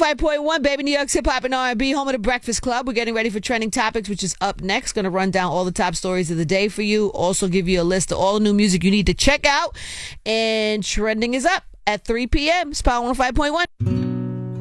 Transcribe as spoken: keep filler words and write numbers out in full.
five point one, baby, New York's hip hop and R and B, home of the Breakfast Club. We're getting ready for Trending Topics, which is up next. Going to run down all the top stories of the day for you. Also give you a list of all the new music you need to check out. And trending is up at three p.m. It's Power one oh five point one.